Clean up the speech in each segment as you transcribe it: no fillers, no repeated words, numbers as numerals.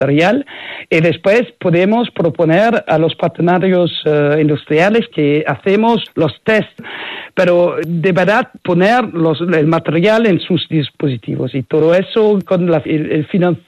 material, y después podemos proponer a los partenarios industriales que hacemos los test, pero de verdad poner el material en sus dispositivos, y todo eso con el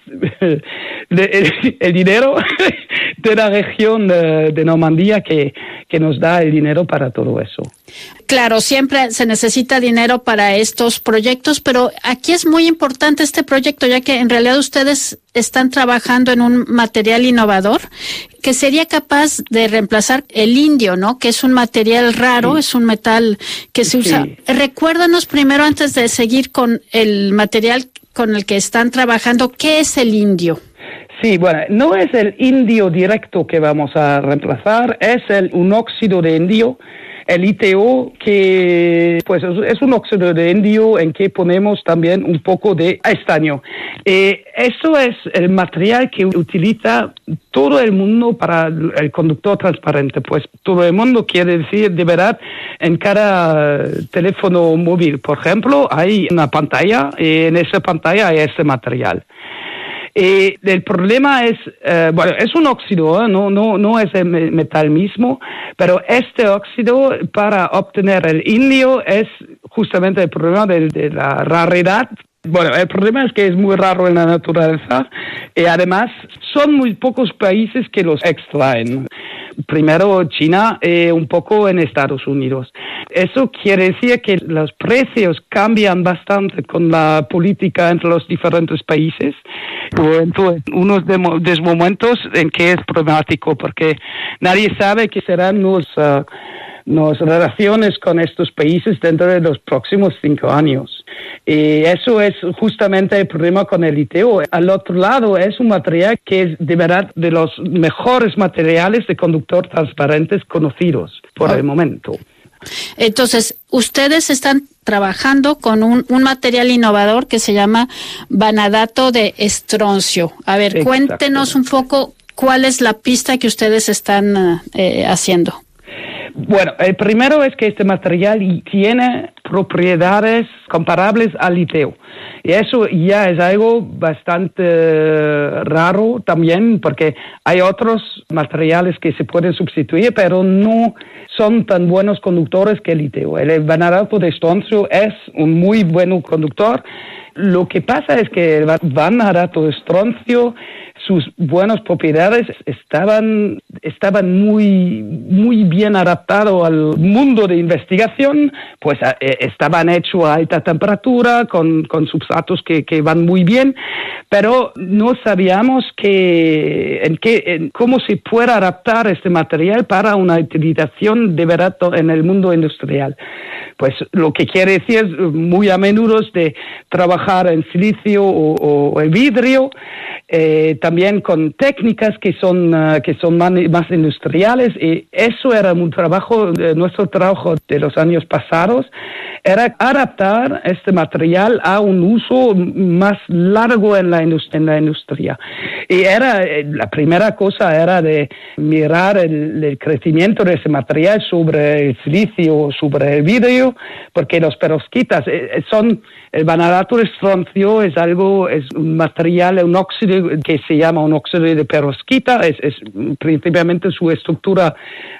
dinero de la región de Normandía que nos da el dinero para todo eso. Claro, siempre se necesita dinero para estos proyectos, pero aquí es muy importante este proyecto, ya que en realidad ustedes están trabajando en un material innovador que sería capaz de reemplazar el indio, ¿no? Que es un material raro, sí. Es un metal que se usa. Sí. Recuérdanos primero, antes de seguir con el material con el que están trabajando, ¿qué es el indio? Sí, bueno, no es el indio directo que vamos a reemplazar, es un óxido de indio, el ITO, que pues es un óxido de indio en que ponemos también un poco de estaño. Eso es el material que utiliza todo el mundo para el conductor transparente. Pues todo el mundo quiere decir, de verdad, en cada teléfono móvil, por ejemplo, hay una pantalla y en esa pantalla hay ese material. El problema es, es un óxido, no es el metal mismo, pero este óxido, para obtener el indio, es justamente el problema de la raridad. Bueno, el problema es que es muy raro en la naturaleza y además son muy pocos países que los extraen. Primero China y un poco en Estados Unidos. Eso quiere decir que los precios cambian bastante con la política entre los diferentes países. Entonces, unos de momentos en que es problemático porque nadie sabe qué serán las relaciones con estos países dentro de los próximos 5 años. Y eso es justamente el problema con el ITO. Al otro lado, es un material que es de verdad de los mejores materiales de conductor transparentes conocidos por el momento. Entonces, ustedes están trabajando con un material innovador que se llama vanadato de estroncio. A ver, cuéntenos un poco cuál es la pista que ustedes están haciendo. Bueno, el primero es que este material tiene propiedades comparables al litio. Y eso ya es algo bastante raro también, porque hay otros materiales que se pueden sustituir, pero no son tan buenos conductores que el litio. El vanadato de estroncio es un muy buen conductor. Lo que pasa es que el vanadato de estroncio, sus buenas propiedades estaban muy bien adaptados al mundo de investigación, pues estaban hechos a alta temperatura, con substratos que van muy bien, pero no sabíamos cómo se puede adaptar este material para una utilización de verdad en el mundo industrial. Pues lo que quiere decir muy a menudo es de trabajar en silicio o en vidrio, también con técnicas que son más industriales, y eso era nuestro trabajo de los años pasados, era adaptar este material a un uso más largo en la industria. Y la primera cosa era de mirar el crecimiento de ese material sobre el silicio, sobre el vidrio, porque los perovskitas el vanadato de estroncio es un material, un óxido que se llama un óxido de perovskita, es principalmente su estructura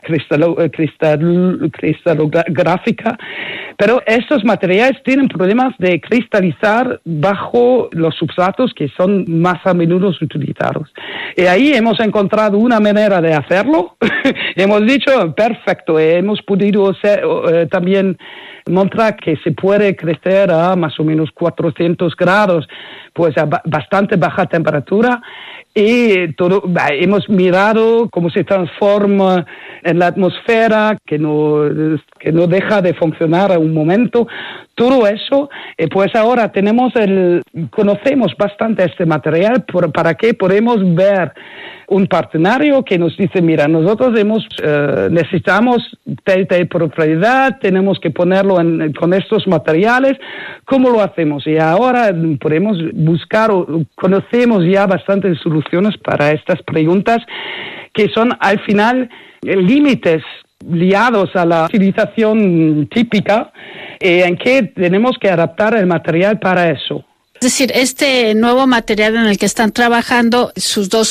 cristalográfica, pero estos materiales tienen problemas de cristalizar bajo los substratos que son más a menudo utilizados. Y ahí hemos encontrado una manera de hacerlo. Hemos dicho, perfecto, hemos podido también mostrar que se puede crecer a más o menos 400 grados, pues a bastante baja temperatura, y hemos mirado cómo se transforma en la atmósfera, que no deja de funcionar a un momento. Todo eso, pues ahora conocemos bastante este material para que podemos ver un partenario que nos dice, mira, nosotros necesitamos tal propiedad, tenemos que ponerlo con estos materiales, ¿cómo lo hacemos? Y ahora podemos buscar, conocemos ya bastantes soluciones para estas preguntas, que son al final límites liados a la utilización típica, en que tenemos que adaptar el material para eso. Es decir, este nuevo material en el que están trabajando, sus dos